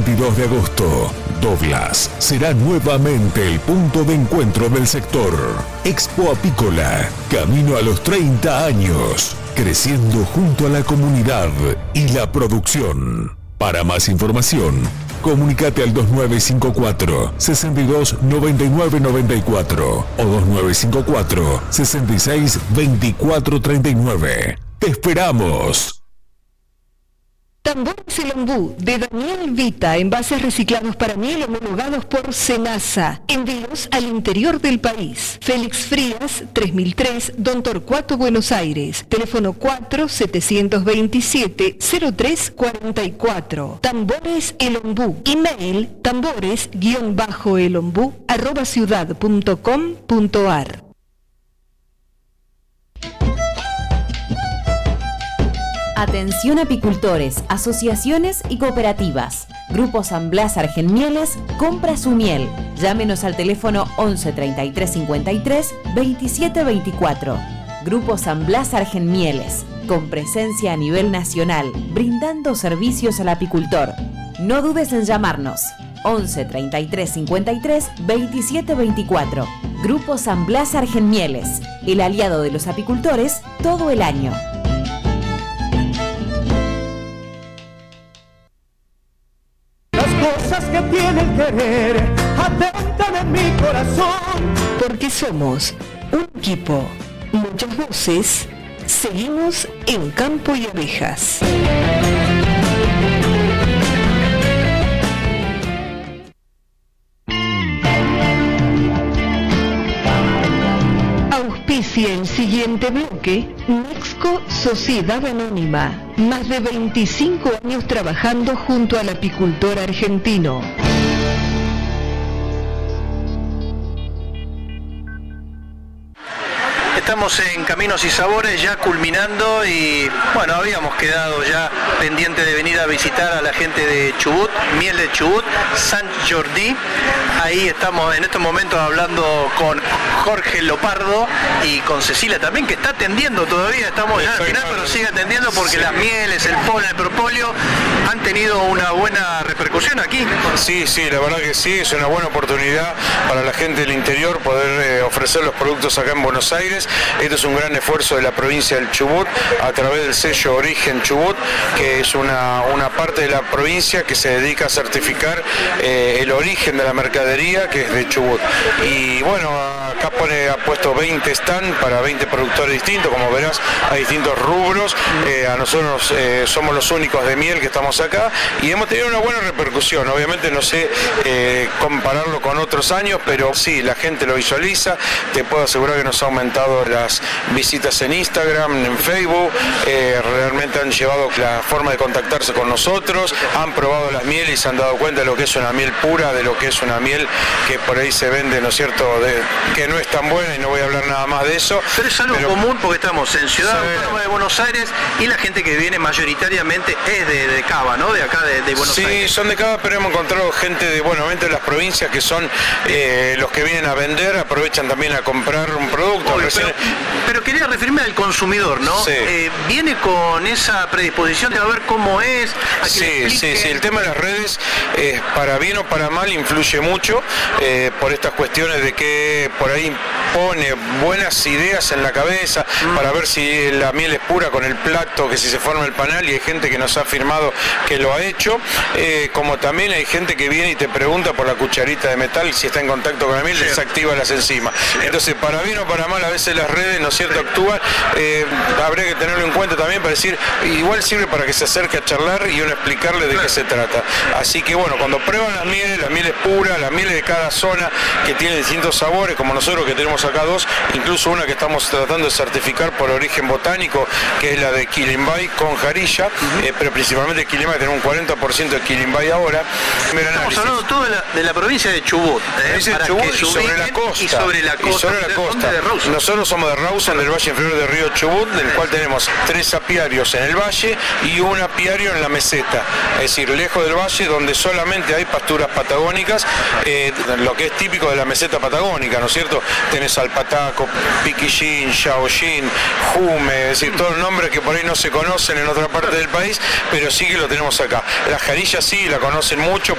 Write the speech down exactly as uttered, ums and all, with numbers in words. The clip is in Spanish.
veintidós de agosto, Douglas será nuevamente el punto de encuentro del sector. Expo Apícola, camino a los treinta años, creciendo junto a la comunidad y la producción. Para más información, comunícate al dos nueve cinco cuatro, seis dos nueve nueve nueve cuatro o dos nueve cinco cuatro, seis seis dos cuatro tres nueve. ¡Te esperamos! Tambores El Ombú, de Daniel Vita, envases reciclados para miel homologados por Senasa. Envíos al interior del país. Félix Frías, tres mil tres, Don Torcuato, Buenos Aires. Teléfono cuatro siete dos siete, cero tres cuatro cuatro. Tambores El Ombú. Email tambores-elombú arroba ciudad punto com punto ar. Atención apicultores, asociaciones y cooperativas. Grupo San Blas Argenmieles compra su miel. Llámenos al teléfono once treinta y tres cincuenta y tres veintisiete veinticuatro. Grupo San Blas Argenmieles, con presencia a nivel nacional, brindando servicios al apicultor. No dudes en llamarnos. once treinta y tres cincuenta y tres veintisiete veinticuatro. Grupo San Blas Argenmieles, el aliado de los apicultores todo el año. Cosas que tienen querer atentan en mi corazón. Porque somos un equipo, muchas voces, seguimos en Campo y Abejas. Auspicia el siguiente bloque Nexco Sociedad Anónima. Más de veinticinco años trabajando junto al apicultor argentino. Estamos en Caminos y Sabores ya culminando y bueno, habíamos quedado ya pendiente de venir a visitar a la gente de Chubut, Miel de Chubut, Sant Jordi. Ahí estamos en estos momentos hablando con Jorge Lopardo y con Cecilia también, que está atendiendo todavía. Estamos ya al final, pero sigue atendiendo porque sí, las mieles, el polen, el propóleo han tenido una buena repercusión aquí. Sí, sí, la verdad que sí, es una buena oportunidad para la gente del interior poder eh, ofrecer los productos acá en Buenos Aires. Este es un gran esfuerzo de la provincia del Chubut a través del sello Origen Chubut, que es una, una parte de la provincia que se dedica a certificar eh, el origen de la mercadería, que es de Chubut. Y bueno, acá pone, ha puesto veinte stand para veinte productores distintos, como verás, hay distintos rubros. Eh, a nosotros eh, somos los únicos de miel que estamos acá y hemos tenido una buena repercusión. Obviamente no sé eh, compararlo con otros años, pero sí, la gente lo visualiza. Te puedo asegurar que nos ha aumentado las visitas en Instagram, en Facebook, eh, realmente han llevado la forma de contactarse con nosotros, han probado las mieles y se han dado cuenta de lo que es una miel pura, de lo que es una miel que por ahí se vende, ¿no es cierto?, de, que no es tan buena, y no voy a hablar nada más de eso. Pero es algo pero, común porque estamos en Ciudad Autónoma de Buenos Aires y la gente que viene mayoritariamente es de, de Cava, ¿no?, de acá de, de Buenos sí, Aires. Sí, son de Cava, pero hemos encontrado gente de, bueno, obviamente de las provincias que son eh, los que vienen a vender, aprovechan también a comprar un producto. Oye, pero, pero quería referirme al consumidor, ¿no? Sí. Eh, viene con esa predisposición de ver cómo es. A que sí, sí, sí. El tema de las redes, eh, para bien o para mal, influye mucho eh, por estas cuestiones de que por ahí pone buenas ideas en la cabeza mm. para ver si la miel es pura con el plato, que si se forma el panal, y hay gente que nos ha afirmado que lo ha hecho, eh, como también hay gente que viene y te pregunta por la cucharita de metal, si está en contacto con la miel, sí. desactiva las enzimas. Sí. Entonces, para bien o para mal, a veces las redes, ¿no es cierto?, actúan, eh, habría que tenerlo en cuenta también para decir, igual sirve para que se acerque a charlar y uno explicarle de claro. qué se trata. Así que bueno, cuando prueban las mieles, las mieles puras, las mieles de cada zona que tienen distintos sabores, como nosotros que tenemos acá dos, incluso una que estamos tratando de certificar por origen botánico, que es la de Quilimbay con jarilla, uh-huh. eh, pero principalmente Quilimbay, tenemos un cuarenta por ciento de Quilimbay ahora. Estamos hablando todo de la, de la provincia de Chubut, eh, de Chubut y sobre la costa. Y sobre la costa. Y sobre la costa. De nosotros somos de Rawson, del Valle Inferior del Río Chubut, del cual tenemos tres apiarios en el valle y un apiario en la meseta, es decir, lejos del valle, donde solamente hay pasturas patagónicas, eh, lo que es típico de la meseta patagónica, ¿no es cierto? Tenés alpataco, piquillín, yaoyín, jume, es decir, todos nombres que por ahí no se conocen en otra parte del país, pero sí que lo tenemos acá. La jarilla sí, la conocen mucho